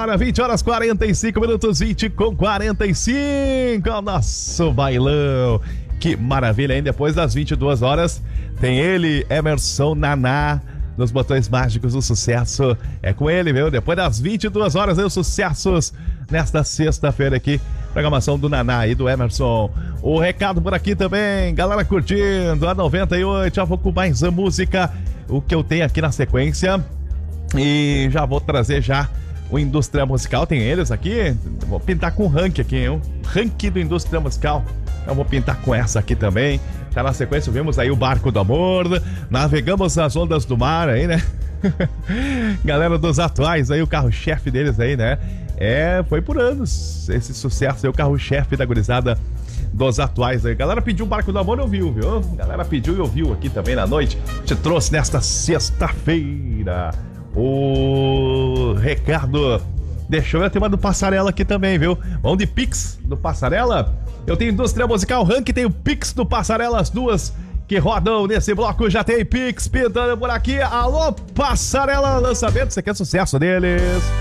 agora, 20 horas 45 minutos, 20 com 45, o nosso bailão. Que maravilha, hein? Depois das 22 horas, tem ele, Emerson Naná, nos botões mágicos do sucesso. É com ele, viu? Depois das 22 horas, aí os sucessos nesta sexta-feira aqui. Programação do Naná e do Emerson. O recado por aqui também, galera curtindo a 98. Já vou com mais a música, o que eu tenho aqui na sequência. E já vou trazer já o Indústria Musical. Tem eles aqui. Vou pintar com o ranking aqui, hein? O ranking do Indústria Musical. Eu vou pintar com essa aqui também. Tá na sequência, vimos aí o Barco do Amor. Navegamos nas ondas do mar aí, né? Galera dos atuais aí, o carro-chefe deles aí, né? Foi por anos esse sucesso aí, o carro-chefe da gurizada dos atuais aí. Galera pediu o Barco do Amor, ouviu, viu? Galera pediu e ouviu aqui também na noite. Te trouxe nesta sexta-feira o recado. Deixou eu ter uma do Passarela aqui também, viu? Vamos de Pix do Passarela. Eu tenho Indústria Musical, Rank, tem o Pix do Passarela, as duas que rodam nesse bloco. Já tem Pix pintando por aqui. Alô, Passarela, lançamento, você quer sucesso deles?